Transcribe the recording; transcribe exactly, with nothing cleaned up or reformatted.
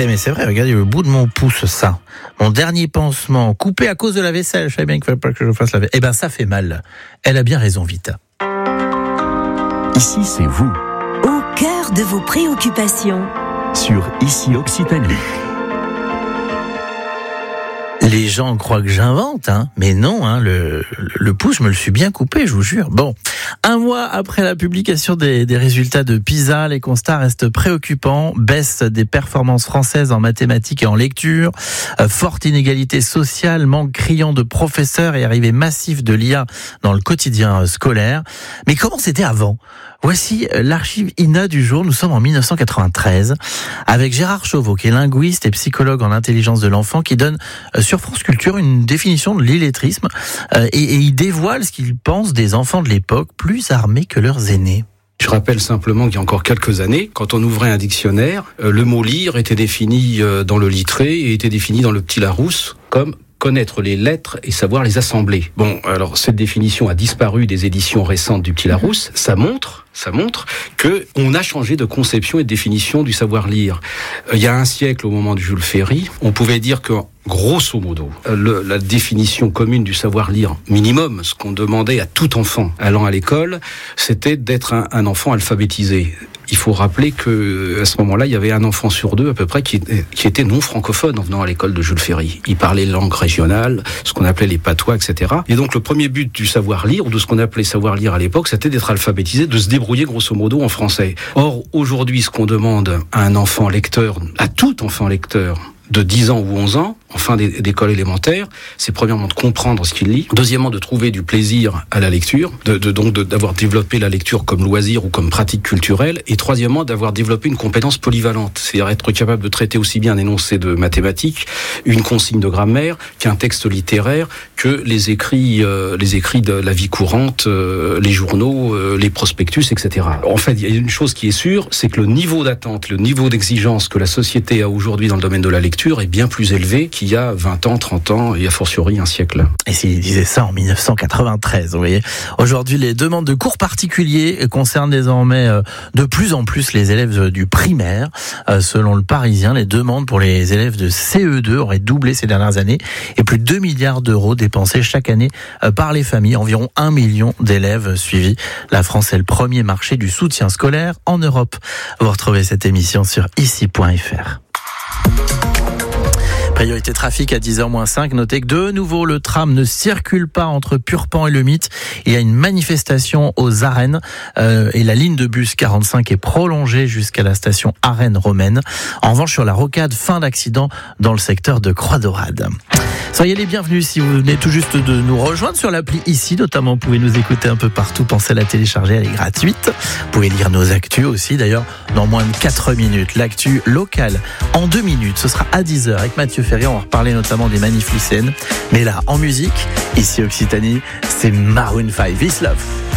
Eh, mais c'est vrai, regardez le bout de mon pouce, ça. Mon dernier pansement, coupé à cause de la vaisselle. Je savais bien qu'il ne fallait pas que je fasse la vaisselle. Eh ben, ça fait mal. Elle a bien raison, Vita. Ici, c'est vous. Au cœur de vos préoccupations. Sur Ici Occitanie. Les gens croient que j'invente, hein, mais non, hein, le, le pouce, je me le suis bien coupé, je vous jure. Bon, un mois après la publication des, des résultats de PISA, les constats restent préoccupants. Baisse des performances françaises en mathématiques et en lecture, euh, forte inégalité sociale, manque criant de professeurs et arrivée massive de l'I A dans le quotidien scolaire. Mais comment c'était avant ? Voici l'archive I N A du jour. Nous sommes en dix-neuf cent quatre-vingt-treize avec Gérard Chauveau, qui est linguiste et psychologue en intelligence de l'enfant, qui donne sur France Culture une définition de l'illettrisme et, et il dévoile ce qu'il pense des enfants de l'époque, plus armés que leurs aînés. Je rappelle simplement qu'il y a encore quelques années, quand on ouvrait un dictionnaire, le mot lire était défini dans le littré et était défini dans le petit Larousse comme connaître les lettres et savoir les assembler. Bon, alors cette définition a disparu des éditions récentes du Petit Larousse. Ça montre, ça montre que on a changé de conception et de définition du savoir lire. Euh, il y a un siècle, au moment de Jules Ferry, on pouvait dire que grosso modo, le, la définition commune du savoir lire minimum, ce qu'on demandait à tout enfant allant à l'école, c'était d'être un, un enfant alphabétisé. Il faut rappeler que à ce moment-là, il y avait un enfant sur deux à peu près qui, qui était non francophone en venant à l'école de Jules Ferry. Il parlait langue régionale, ce qu'on appelait les patois, et cetera. Et donc le premier but du savoir lire, ou de ce qu'on appelait savoir lire à l'époque, c'était d'être alphabétisé, de se débrouiller grosso modo en français. Or, aujourd'hui, ce qu'on demande à un enfant lecteur, à tout enfant lecteur, de dix ans ou onze ans, en fin d'école élémentaire, c'est premièrement de comprendre ce qu'il lit, deuxièmement de trouver du plaisir à la lecture, de, de, donc de, d'avoir développé la lecture comme loisir ou comme pratique culturelle, et troisièmement d'avoir développé une compétence polyvalente, c'est-à-dire être capable de traiter aussi bien un énoncé de mathématiques, une consigne de grammaire, qu'un texte littéraire, que les écrits, euh, les écrits de la vie courante, euh, les journaux, euh, les prospectus, et cetera. En fait, il y a une chose qui est sûre, c'est que le niveau d'attente, le niveau d'exigence que la société a aujourd'hui dans le domaine de la lecture est bien plus élevé qu'il y a vingt ans, trente ans et a fortiori un siècle. Et s'il disait ça en dix-neuf cent quatre-vingt-treize, vous voyez. Aujourd'hui, les demandes de cours particuliers concernent désormais de plus en plus les élèves du primaire. Selon le Parisien, les demandes pour les élèves de C E deux auraient doublé ces dernières années et plus de deux milliards d'euros dépensés chaque année par les familles. Environ un million d'élèves suivis. La France est le premier marché du soutien scolaire en Europe. Vous retrouvez cette émission sur ici point f r. Priorité trafic à dix heures moins cinq. Notez que de nouveau, le tram ne circule pas entre Purpan et le Mythe. Il y a une manifestation aux Arènes euh, et la ligne de bus quarante-cinq est prolongée jusqu'à la station Arènes-Romaine. En revanche, sur la rocade, fin d'accident dans le secteur de Croix-Daurade. Soyez les bienvenus si vous venez tout juste de nous rejoindre sur l'appli Ici. Notamment, vous pouvez nous écouter un peu partout. Pensez à la télécharger, elle est gratuite. Vous pouvez lire nos actus aussi, d'ailleurs, dans moins de quatre minutes. L'actu locale en deux minutes. Ce sera à dix heures avec Mathieu Ferré. On va reparler notamment des manifs lycéennes. Mais là, en musique, Ici Occitanie, c'est Maroon five, This Love.